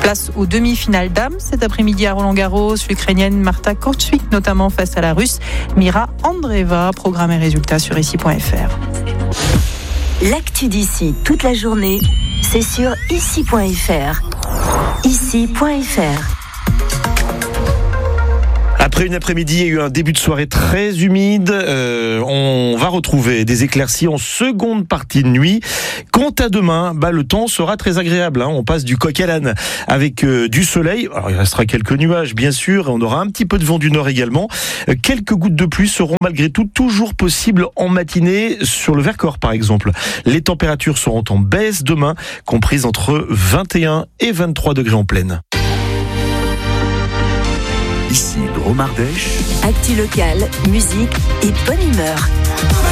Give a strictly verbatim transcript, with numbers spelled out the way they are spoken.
Place aux demi-finales dames cet après-midi à Roland-Garros. L'Ukrainienne Marta Kostyuk notamment face à la Russe Mira Andreeva. Programme et résultats sur ici point f r. L'actu d'ici toute la journée, c'est sur ici point f r. ici point f r. Après une après-midi, il y a eu un début de soirée très humide. Euh, on va retrouver des éclaircies en seconde partie de nuit. Quant à demain, bah, le temps sera très agréable. Hein. On passe du coq à l'âne avec euh, du soleil. Alors, il restera quelques nuages, bien sûr. Et on aura un petit peu de vent du nord également. Euh, quelques gouttes de pluie seront malgré tout toujours possibles en matinée sur le Vercors, par exemple. Les températures seront en baisse demain, comprises entre vingt et un et vingt-trois degrés en pleine. Ici Dromardèche. Actu locale, musique et bonne humeur.